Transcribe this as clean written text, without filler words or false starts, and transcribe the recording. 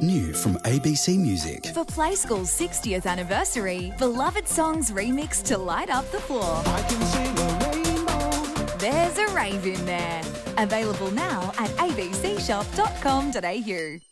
New from ABC Music. For Play School's 60th anniversary, beloved songs remixed to light up the floor. I can sing a rainbow. There's a rave in there. Available now at abcshop.com.au.